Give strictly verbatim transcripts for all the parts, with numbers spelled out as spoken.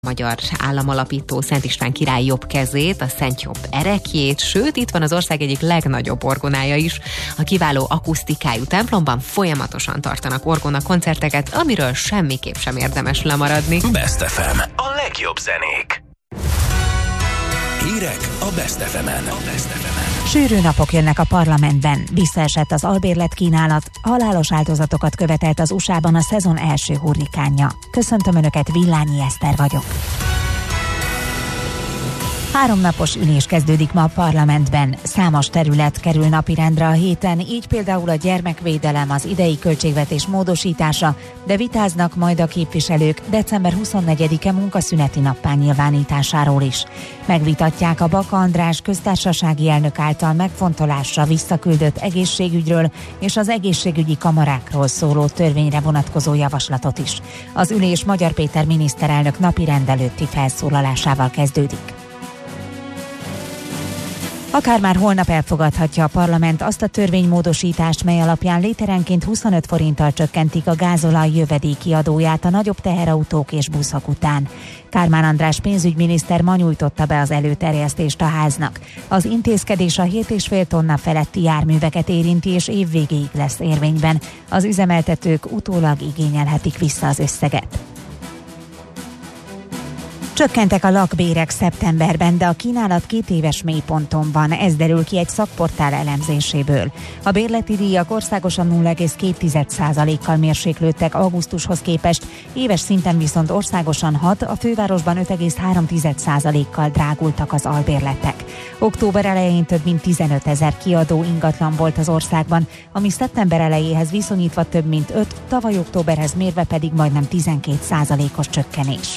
magyar államalapító Szent István király jobb kezét, a Szent Jobb erekjét, sőt itt van az ország egyik legnagyobb orgonája is. A kiváló akusztikájú templomban folyamatosan tartanak orgona koncerteket, amiről semmiképp sem érdemes lemaradni. Best ef em, a legjobb zenék. Hírek a Best ef emen. A Best ef emen. Sűrű napok jönnek a parlamentben, visszaesett az albérlet kínálat, halálos áldozatokat követelt az u es á-ban a szezon első hurrikánja. Köszöntöm Önöket, Villányi Eszter vagyok. Háromnapos ülés kezdődik ma a parlamentben. Számos terület kerül napirendre a héten, így például a gyermekvédelem, az idei költségvetés módosítása, de vitáznak majd a képviselők december huszonnegyedike munkaszüneti nappá nyilvánításáról is. Megvitatják a Baka András köztársasági elnök által megfontolásra visszaküldött egészségügyről és az egészségügyi kamarákról szóló törvényre vonatkozó javaslatot is. Az ülés Magyar Péter miniszterelnök napirend előtti felszólalásával kezdődik. Akár már holnap elfogadhatja a parlament azt a törvénymódosítást, mely alapján literenként huszonöt forinttal csökkentik a gázolaj jövedéki adóját a nagyobb teherautók és buszok után. Kármán András pénzügyminiszter ma nyújtotta be az előterjesztést a háznak. Az intézkedés a hét egész öt tonna feletti járműveket érinti, és évvégéig lesz érvényben. Az üzemeltetők utólag igényelhetik vissza az összeget. Csökkentek a lakbérek szeptemberben, de a kínálat két éves mélyponton van, ez derül ki egy szakportál elemzéséből. A bérleti díjak országosan nulla egész két százalékkal mérséklődtek augusztushoz képest, éves szinten viszont országosan hat, a fővárosban öt egész három százalékkal drágultak az albérletek. Október elején több mint tizenöt ezer kiadó ingatlan volt az országban, ami szeptember elejéhez viszonyítva több mint öt, tavaly októberhez mérve pedig majdnem tizenkét százalékos csökkenés.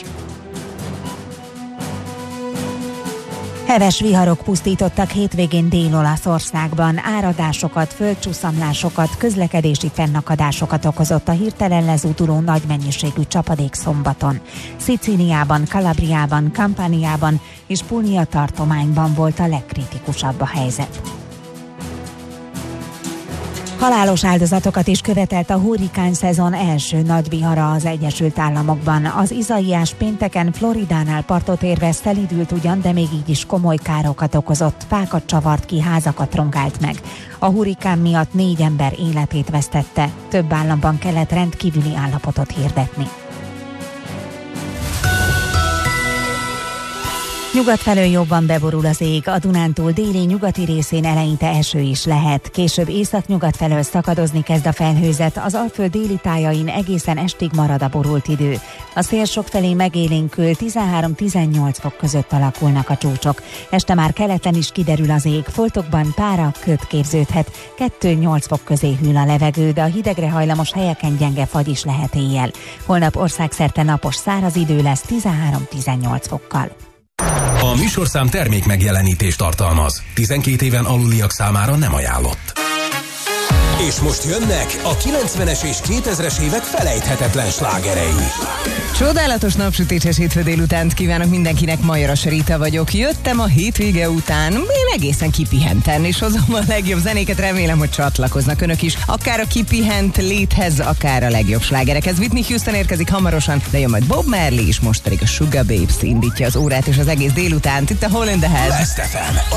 Heves viharok pusztítottak hétvégén Dél-Olaszországban, áradásokat, földcsúszamlásokat, közlekedési fennakadásokat okozott a hirtelen lezúduló nagy mennyiségű csapadék szombaton. Szicíliában, Kalabriában, Campaniában és Puglia tartományban volt a legkritikusabb a helyzet. Halálos áldozatokat is követelt a hurrikán szezon első nagy vihara az Egyesült Államokban. Az Izaiás pénteken Floridánál partot érve szelídült ugyan, de még így is komoly károkat okozott, fákat csavart ki, házakat rongált meg. A hurrikán miatt négy ember életét vesztette, több államban kellett rendkívüli állapotot hirdetni. Nyugat felől jobban beborul az ég, a Dunántúl déli nyugati részén eleinte eső is lehet. Később északnyugat felől szakadozni kezd a felhőzet, az Alföld déli tájain egészen estig marad a borult idő. A szél sokfelé megélénkül, tizenhárom-tizennyolc fok között alakulnak a csúcsok. Este már keleten is kiderül az ég, foltokban pára, köd képződhet, kettő-nyolc fok közé hűl a levegő, de a hidegre hajlamos helyeken gyenge fagy is lehet éjjel. Holnap országszerte napos száraz idő lesz tizenhárom-tizennyolc fokkal. A műsorszám termék megjelenítést tartalmaz. tizenkét éven aluliak számára nem ajánlott. És most jönnek a kilencvenes és kétezres évek felejthetetlen slágerei. Csodálatos napsütéses hétfő délutánt kívánok mindenkinek, Majoras Rita vagyok. Jöttem a hétvége után, én egészen kipihenten, és hozom a legjobb zenéket, remélem, hogy csatlakoznak önök is. Akár a kipihent léthez, akár a legjobb slágerekhez. Whitney Houston érkezik hamarosan, de jön majd Bob Marley, és most pedig a Sugar Babes indítja az órát és az egész délutánt. Itt a Hole in the Head. Best ef em.